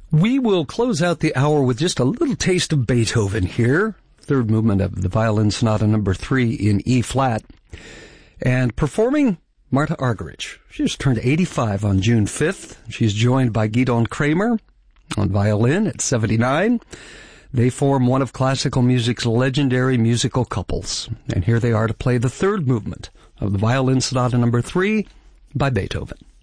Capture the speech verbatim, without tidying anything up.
We will close out the hour with just a little taste of Beethoven here. Third movement of the Violin Sonata number three in E flat. And performing Marta Argerich. She just turned eighty-five on June fifth. She's joined by Gidon Kramer on violin at seventy-nine. They form one of classical music's legendary musical couples. And here they are to play the third movement of the Violin Sonata number three by Beethoven.